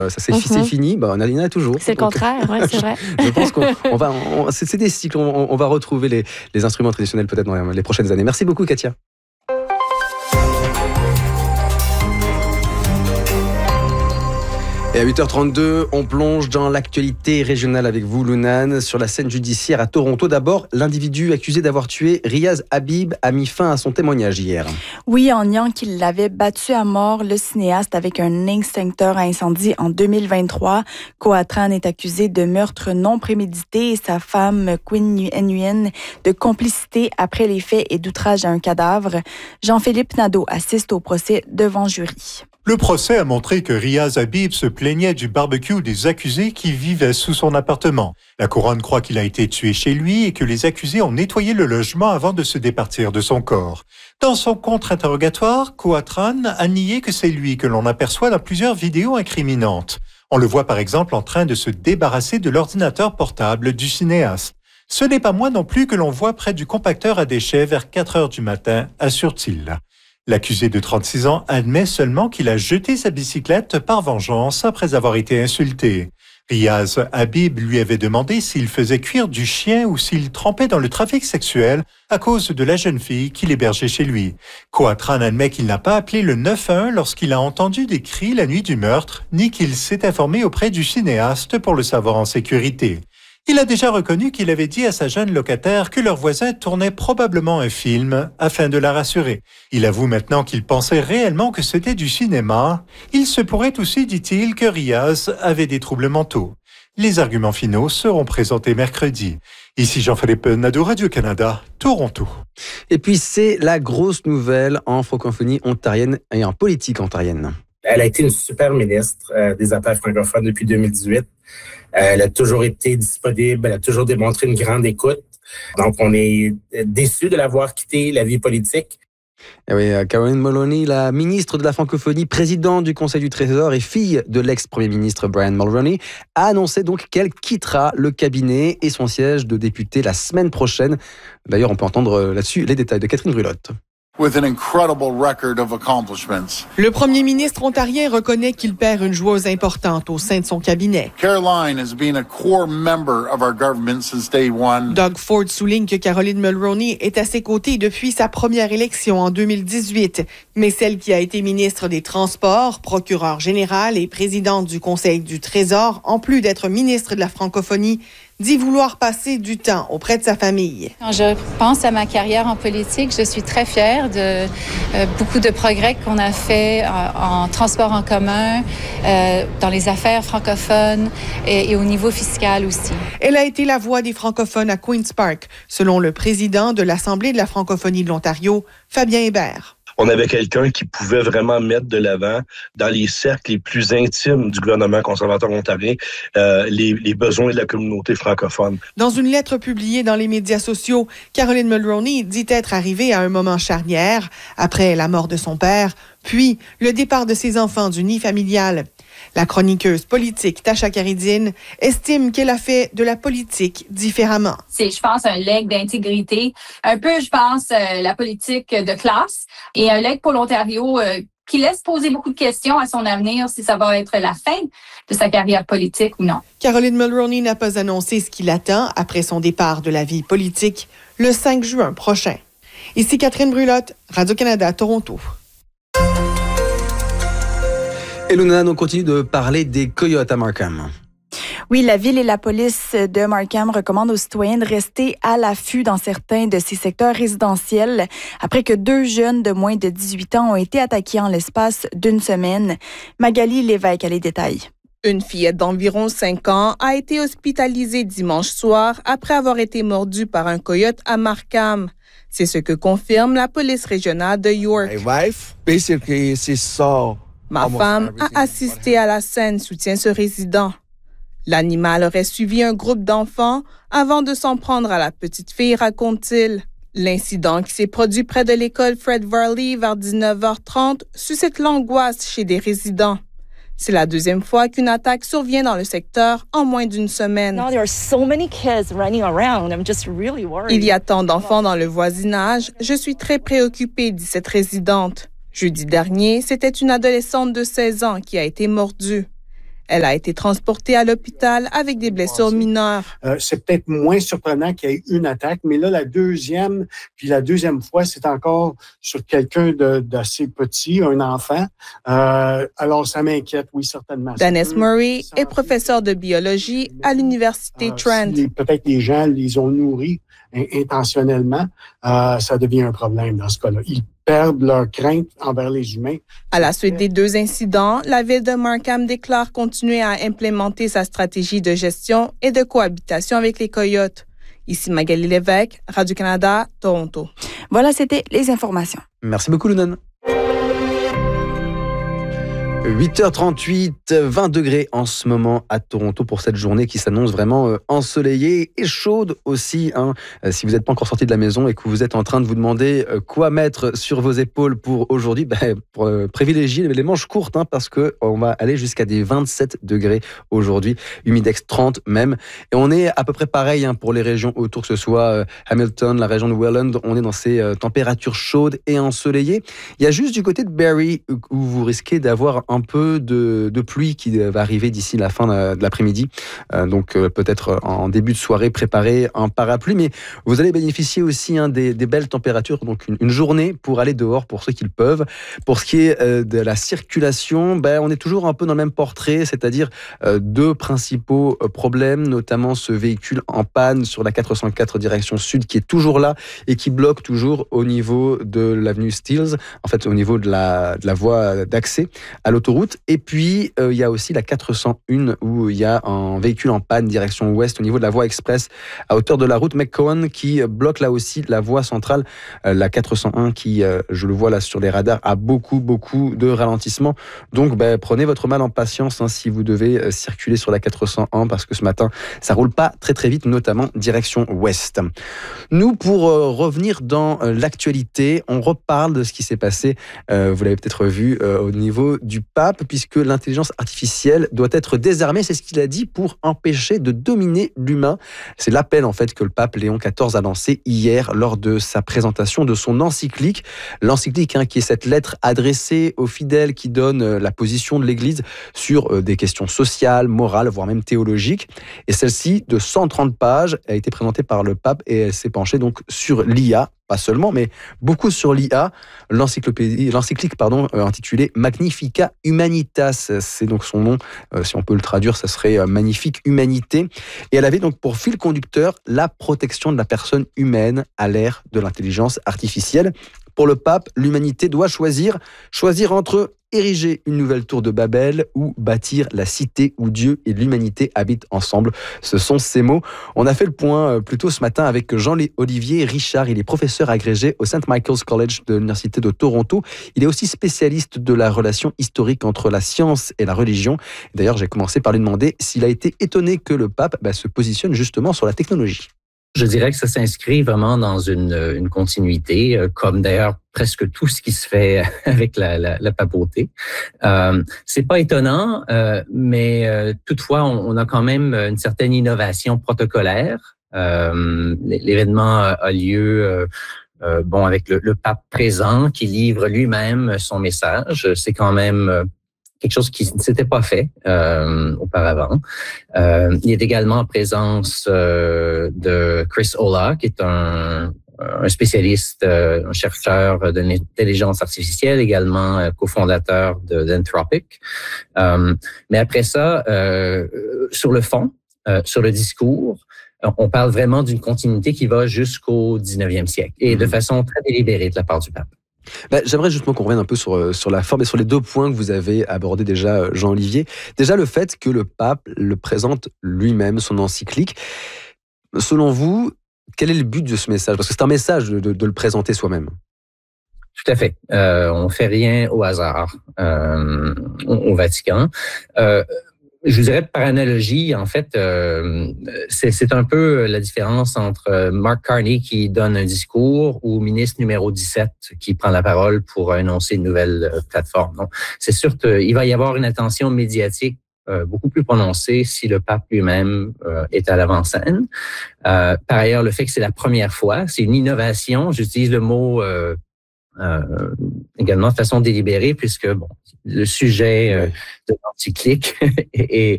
c'est fini, on en a toujours. C'est le contraire, ouais, c'est vrai. Je pense c'est des cycles, on va retrouver les instruments traditionnels peut-être dans les prochaines années. Merci beaucoup, Katia. Et à 8h32, on plonge dans l'actualité régionale avec vous, Lounan, sur la scène judiciaire à Toronto. D'abord, l'individu accusé d'avoir tué Riaz Habib a mis fin à son témoignage hier. Oui, en niant qu'il l'avait battu à mort, le cinéaste, avec un extincteur à incendie en 2023. Koa Tran est accusé de meurtre non prémédité et sa femme, Quinn Nguyen, de complicité après les faits et d'outrage à un cadavre. Jean-Philippe Nadeau assiste au procès devant jury. Le procès a montré que Riaz Habib se plaignait du barbecue des accusés qui vivaient sous son appartement. La couronne croit qu'il a été tué chez lui et que les accusés ont nettoyé le logement avant de se départir de son corps. Dans son contre-interrogatoire, Koa Tran a nié que c'est lui que l'on aperçoit dans plusieurs vidéos incriminantes. On le voit par exemple en train de se débarrasser de l'ordinateur portable du cinéaste. Ce n'est pas moi non plus que l'on voit près du compacteur à déchets vers 4 heures du matin, assure-t-il. L'accusé de 36 ans admet seulement qu'il a jeté sa bicyclette par vengeance après avoir été insulté. Riaz Habib lui avait demandé s'il faisait cuire du chien ou s'il trempait dans le trafic sexuel à cause de la jeune fille qu'il hébergeait chez lui. Koa Tran admet qu'il n'a pas appelé le 911 lorsqu'il a entendu des cris la nuit du meurtre, ni qu'il s'est informé auprès du cinéaste pour le savoir en sécurité. Il a déjà reconnu qu'il avait dit à sa jeune locataire que leur voisin tournait probablement un film afin de la rassurer. Il avoue maintenant qu'il pensait réellement que c'était du cinéma. Il se pourrait aussi, dit-il, que Riaz avait des troubles mentaux. Les arguments finaux seront présentés mercredi. Ici Jean-Philippe Nadeau, Radio-Canada, Toronto. Et puis c'est la grosse nouvelle en francophonie ontarienne et en politique ontarienne. Elle a été une super ministre des Affaires francophones depuis 2018. Elle a toujours été disponible, elle a toujours démontré une grande écoute. Donc, on est déçus de l'avoir quitté la vie politique. Et oui, Caroline Mulroney, la ministre de la francophonie, présidente du Conseil du Trésor et fille de l'ex-premier ministre Brian Mulroney, a annoncé donc qu'elle quittera le cabinet et son siège de députée la semaine prochaine. D'ailleurs, on peut entendre là-dessus les détails de Catherine Brulotte. Le premier ministre ontarien reconnaît qu'il perd une joueuse importante au sein de son cabinet. Doug Ford souligne que Caroline Mulroney est à ses côtés depuis sa première élection en 2018, mais celle qui a été ministre des Transports, procureure générale et présidente du Conseil du Trésor, en plus d'être ministre de la francophonie, dit vouloir passer du temps auprès de sa famille. Quand je pense à ma carrière en politique, je suis très fière de beaucoup de progrès qu'on a fait en transport en commun, dans les affaires francophones et au niveau fiscal aussi. Elle a été la voix des francophones à Queen's Park, selon le président de l'Assemblée de la francophonie de l'Ontario, Fabien Hébert. On avait quelqu'un qui pouvait vraiment mettre de l'avant dans les cercles les plus intimes du gouvernement conservateur ontarien les besoins de la communauté francophone. Dans une lettre publiée dans les médias sociaux, Caroline Mulroney dit être arrivée à un moment charnière après la mort de son père, puis le départ de ses enfants du nid familial. La chroniqueuse politique Tasha Caridine estime qu'elle a fait de la politique différemment. C'est, je pense, un legs d'intégrité. Un peu, je pense, la politique de classe et un legs pour l'Ontario qui laisse poser beaucoup de questions à son avenir, si ça va être la fin de sa carrière politique ou non. Caroline Mulroney n'a pas annoncé ce qui l'attend après son départ de la vie politique le 5 juin prochain. Ici Catherine Brulotte, Radio-Canada, Toronto. Et Luna, on continue de parler des coyotes à Markham. Oui, la ville et la police de Markham recommandent aux citoyens de rester à l'affût dans certains de ces secteurs résidentiels après que 2 jeunes de moins de 18 ans ont été attaqués en l'espace d'une semaine. Magali Lévesque a les détails. Une fillette d'environ 5 ans a été hospitalisée dimanche soir après avoir été mordue par un coyote à Markham. C'est ce que confirme la police régionale de York. Ma femme a assisté à la scène, soutient ce résident. L'animal aurait suivi un groupe d'enfants avant de s'en prendre à la petite fille, raconte-t-il. L'incident qui s'est produit près de l'école Fred Varley vers 19h30 suscite l'angoisse chez des résidents. C'est la 2e fois qu'une attaque survient dans le secteur en moins d'une semaine. Il y a tant d'enfants dans le voisinage, je suis très préoccupée, dit cette résidente. Jeudi dernier, c'était une adolescente de 16 ans qui a été mordue. Elle a été transportée à l'hôpital avec des blessures mineures. C'est peut-être moins surprenant qu'il y ait une attaque, mais là, la deuxième fois, c'est encore sur quelqu'un d'assez petit, un enfant. Alors, ça m'inquiète, oui, certainement. Dennis Murray est professeur de biologie à l'Université Trent. Si peut-être les gens les ont nourris intentionnellement, ça devient un problème dans ce cas-là. Ils perdent leur crainte envers les humains. À la suite des 2 incidents, la ville de Markham déclare continuer à implémenter sa stratégie de gestion et de cohabitation avec les coyotes. Ici Magali Lévesque, Radio-Canada, Toronto. Voilà, c'était les informations. Merci beaucoup, Lunan. 8h38, 20 degrés en ce moment à Toronto pour cette journée qui s'annonce vraiment ensoleillée et chaude aussi. Si vous n'êtes pas encore sorti de la maison et que vous êtes en train de vous demander quoi mettre sur vos épaules pour aujourd'hui, pour privilégier les manches courtes parce qu'on va aller jusqu'à des 27 degrés aujourd'hui, humidex 30 même. Et on est à peu près pareil pour les régions autour, que ce soit Hamilton, la région de Welland, on est dans ces températures chaudes et ensoleillées. Il y a juste du côté de Barrie où vous risquez d'avoir un peu de pluie qui va arriver d'ici la fin de l'après-midi. Donc peut-être en début de soirée, préparez un parapluie, mais vous allez bénéficier aussi des belles températures, donc une journée pour aller dehors pour ceux qui le peuvent. Pour ce qui est de la circulation, on est toujours un peu dans le même portrait, c'est-à-dire 2 principaux problèmes, notamment ce véhicule en panne sur la 404 direction sud qui est toujours là et qui bloque toujours au niveau de l'avenue Steeles, en fait au niveau de la voie d'accès à l'autoroute. Et puis, il y a aussi la 401 où il y a un véhicule en panne direction ouest au niveau de la voie express à hauteur de la route McCowan qui bloque là aussi la voie centrale. La 401 qui, je le vois là sur les radars, a beaucoup de ralentissements. Donc, prenez votre mal en patience si vous devez circuler sur la 401 parce que ce matin, ça roule pas très vite, notamment direction ouest. Nous, pour revenir dans l'actualité, on reparle de ce qui s'est passé, vous l'avez peut-être vu, au niveau du pape, puisque l'intelligence artificielle doit être désarmée, c'est ce qu'il a dit, pour empêcher de dominer l'humain. C'est l'appel en fait que le pape Léon XIV a lancé hier lors de sa présentation de son encyclique. L'encyclique qui est cette lettre adressée aux fidèles qui donne la position de l'Église sur des questions sociales, morales, voire même théologiques. Et celle-ci, de 130 pages, a été présentée par le pape et elle s'est penchée donc sur l'IA. Pas seulement, mais beaucoup sur l'IA. L'encyclique intitulée Magnificat Humanitas, c'est donc son nom, si on peut le traduire, ça serait Magnifique Humanité. Et elle avait donc pour fil conducteur la protection de la personne humaine à l'ère de l'intelligence artificielle. Pour le pape, l'humanité doit choisir entre ériger une nouvelle tour de Babel ou bâtir la cité où Dieu et l'humanité habitent ensemble. Ce sont ces mots. On a fait le point plus tôt ce matin avec Jean-Olivier Richard. Il est professeur agrégé au St. Michael's College de l'Université de Toronto. Il est aussi spécialiste de la relation historique entre la science et la religion. D'ailleurs, j'ai commencé par lui demander s'il a été étonné que le pape se positionne justement sur la technologie. Je dirais que ça s'inscrit vraiment dans une continuité, comme d'ailleurs presque tout ce qui se fait avec la papauté. C'est pas étonnant, mais toutefois, on a quand même une certaine innovation protocolaire. L'événement a lieu avec le pape présent qui livre lui-même son message. C'est quand même quelque chose qui ne s'était pas fait auparavant. Il est également en présence de Chris Olah, qui est un spécialiste, un chercheur de l'intelligence artificielle, également cofondateur d'Anthropic. Mais après ça, sur le fond, sur le discours, on parle vraiment d'une continuité qui va jusqu'au 19e siècle et de façon très délibérée de la part du pape. J'aimerais justement qu'on revienne un peu sur la forme et sur les 2 points que vous avez abordés déjà, Jean-Olivier. Déjà, le fait que le pape le présente lui-même, son encyclique. Selon vous, quel est le but de ce message ? Parce que c'est un message de le présenter soi-même. Tout à fait. On ne fait rien au hasard au Vatican. Je vous dirais par analogie, en fait, c'est un peu la différence entre Mark Carney qui donne un discours ou ministre numéro 17 qui prend la parole pour annoncer une nouvelle plateforme. Donc, c'est sûr qu'il va y avoir une attention médiatique beaucoup plus prononcée si le pape lui-même est à l'avant-scène. Par ailleurs, le fait que c'est la première fois, c'est une innovation. J'utilise le mot également de façon délibérée, puisque bon, le sujet de l'anti-clic est